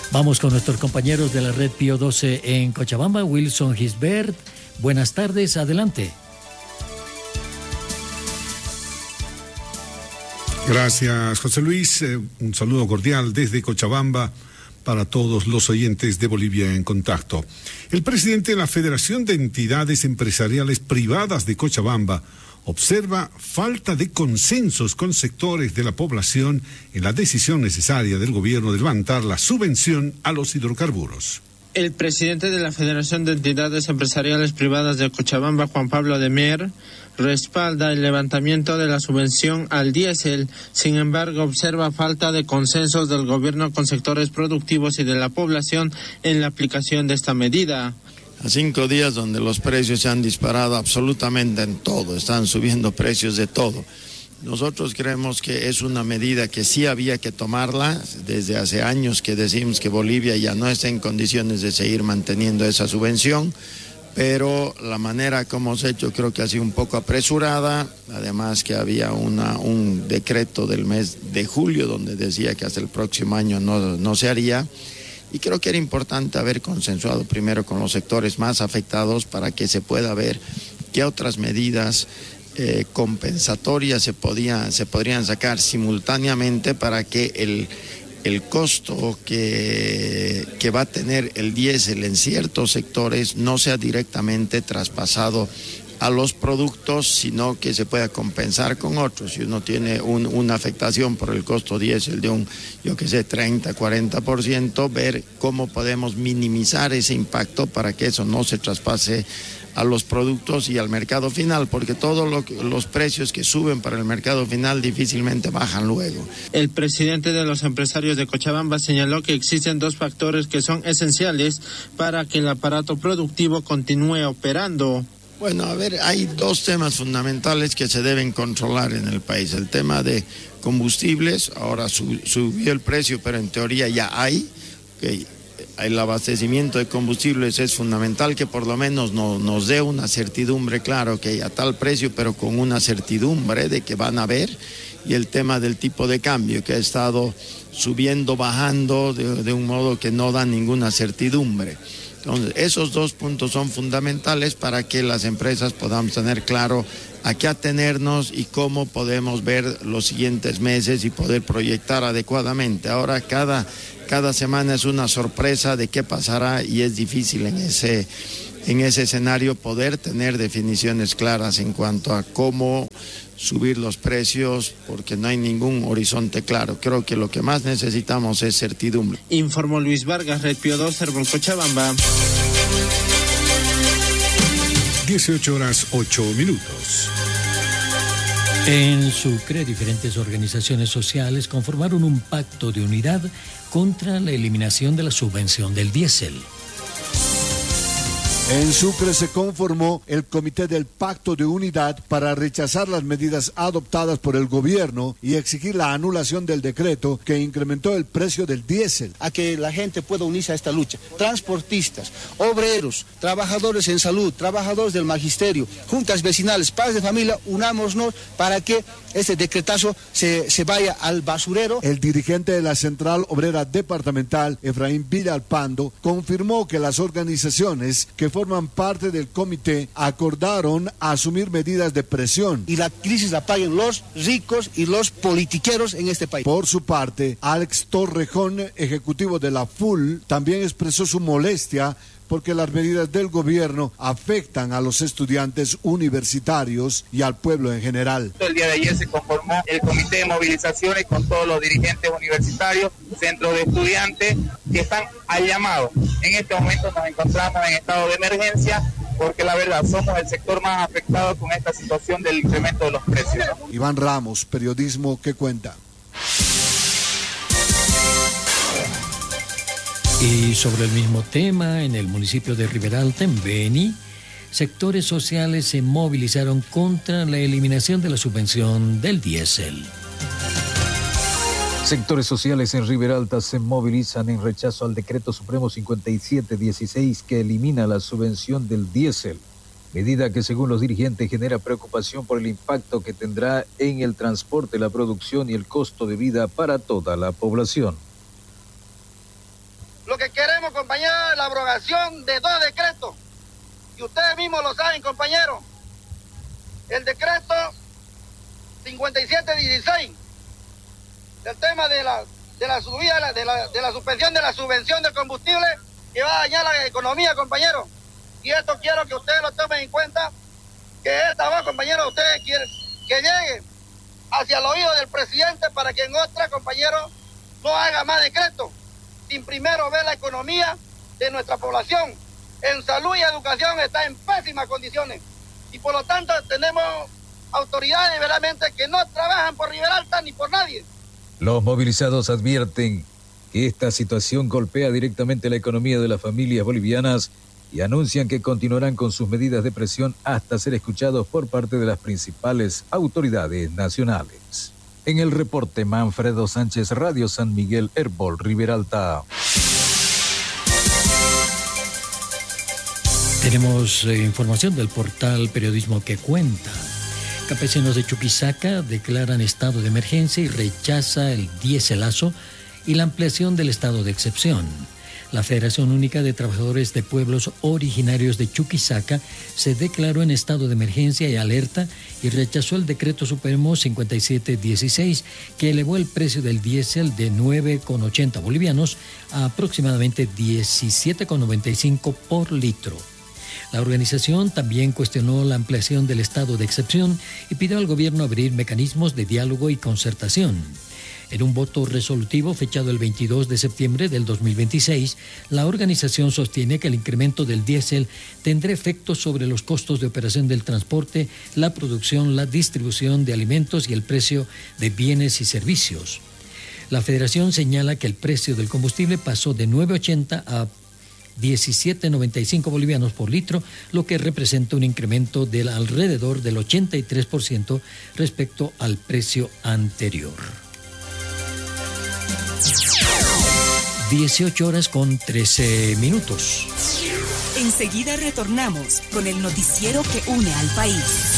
Vamos con nuestros compañeros de la red Pío 12 en Cochabamba, Wilson Gisbert. Buenas tardes, adelante. Gracias, José Luis. Un saludo cordial desde Cochabamba para todos los oyentes de Bolivia en Contacto. El presidente de la Federación de Entidades Empresariales Privadas de Cochabamba observa falta de consensos con sectores de la población en la decisión necesaria del gobierno de levantar la subvención a los hidrocarburos. El presidente de la Federación de Entidades Empresariales Privadas de Cochabamba, Juan Pablo de Mier, respalda el levantamiento de la subvención al diésel. Sin embargo, observa falta de consensos del gobierno con sectores productivos y de la población en la aplicación de esta medida. A 5 días donde los precios se han disparado absolutamente en todo, están subiendo precios de todo. Nosotros creemos que es una medida que sí había que tomarla. Desde hace años que decimos que Bolivia ya no está en condiciones de seguir manteniendo esa subvención, pero la manera como se ha hecho creo que ha sido un poco apresurada. Además que había un decreto del mes de julio donde decía que hasta el próximo año no se haría. Y creo que era importante haber consensuado primero con los sectores más afectados para que se pueda ver qué otras medidas compensatorias se podrían sacar simultáneamente para que el costo que va a tener el diésel en ciertos sectores no sea directamente traspasado a los productos, sino que se pueda compensar con otros. Si uno tiene una afectación por el costo diésel de 30, 40%, ver cómo podemos minimizar ese impacto para que eso no se traspase a los productos y al mercado final, porque todos los precios que suben para el mercado final difícilmente bajan luego. El presidente de los empresarios de Cochabamba señaló que existen 2 factores que son esenciales para que el aparato productivo continúe operando. Bueno, a ver, hay 2 temas fundamentales que se deben controlar en el país. El tema de combustibles, ahora subió el precio, pero en teoría ya hay. El abastecimiento de combustibles es fundamental, que por lo menos nos dé una certidumbre, claro, que a tal precio, pero con una certidumbre de que van a haber. Y el tema del tipo de cambio, que ha estado subiendo, bajando, de un modo que no da ninguna certidumbre. Entonces, esos 2 puntos son fundamentales para que las empresas podamos tener claro a qué atenernos y cómo podemos ver los siguientes meses y poder proyectar adecuadamente. Ahora cada semana es una sorpresa de qué pasará y es difícil en ese escenario poder tener definiciones claras en cuanto a cómo subir los precios, porque no hay ningún horizonte claro. Creo que lo que más necesitamos es certidumbre. Informó Luis Vargas, Red Pío 12, Cochabamba. 18:08. En Sucre, diferentes organizaciones sociales conformaron un pacto de unidad contra la eliminación de la subvención del diésel. En Sucre se conformó el Comité del Pacto de Unidad para rechazar las medidas adoptadas por el gobierno y exigir la anulación del decreto que incrementó el precio del diésel. A que la gente pueda unirse a esta lucha. Transportistas, obreros, trabajadores en salud, trabajadores del magisterio, juntas vecinales, padres de familia, unámonos para que este decretazo se vaya al basurero. El dirigente de la Central Obrera Departamental, Efraín Villalpando, confirmó que las organizaciones que forman parte del comité acordaron asumir medidas de presión. Y la crisis la paguen los ricos y los politiqueros en este país. Por su parte, Alex Torrejón, ejecutivo de la FUL, también expresó su molestia porque las medidas del gobierno afectan a los estudiantes universitarios y al pueblo en general. El día de ayer se conformó el comité de movilizaciones con todos los dirigentes universitarios, centros de estudiantes que están al llamado. En este momento nos encontramos en estado de emergencia porque la verdad somos el sector más afectado con esta situación del incremento de los precios, ¿no? Iván Ramos, Periodismo que Cuenta. Y sobre el mismo tema, en el municipio de Riberalta, en Beni, sectores sociales se movilizaron contra la eliminación de la subvención del diésel. Sectores sociales en Riberalta se movilizan en rechazo al Decreto Supremo 5716 que elimina la subvención del diésel, medida que según los dirigentes genera preocupación por el impacto que tendrá en el transporte, la producción y el costo de vida para toda la población. promulgación de 2 decretos. Y ustedes mismos lo saben, compañeros. El decreto 5716, el tema de la subida, de la suspensión de la subvención del combustible, que va a dañar la economía, compañeros. Y esto quiero que ustedes lo tomen en cuenta, que esta voz, compañeros, ustedes quieren que llegue hacia el oído del presidente para que en otra, compañeros, no haga más decretos, sin primero ver la economía de nuestra población. En salud y educación está en pésimas condiciones. Y por lo tanto tenemos autoridades verdaderamente que no trabajan por Riberalta ni por nadie. Los movilizados advierten que esta situación golpea directamente la economía de las familias bolivianas y anuncian que continuarán con sus medidas de presión hasta ser escuchados por parte de las principales autoridades nacionales. En el reporte, Manfredo Sánchez, Radio San Miguel, Herbol, Riberalta. Tenemos información del portal Periodismo que Cuenta. Campesinos de Chuquisaca declaran estado de emergencia y rechaza el diéselazo y la ampliación del estado de excepción. La Federación Única de Trabajadores de Pueblos Originarios de Chuquisaca se declaró en estado de emergencia y alerta y rechazó el decreto supremo 5716 que elevó el precio del diésel de 9,80 bolivianos a aproximadamente 17,95 por litro. La organización también cuestionó la ampliación del estado de excepción y pidió al gobierno abrir mecanismos de diálogo y concertación. En un voto resolutivo fechado el 22 de septiembre del 2026, la organización sostiene que el incremento del diésel tendrá efectos sobre los costos de operación del transporte, la producción, la distribución de alimentos y el precio de bienes y servicios. La federación señala que el precio del combustible pasó de 9,80 a 17,95 bolivianos por litro, lo que representa un incremento del alrededor del 83% respecto al precio anterior. 18:13. Enseguida retornamos con el noticiero que une al país.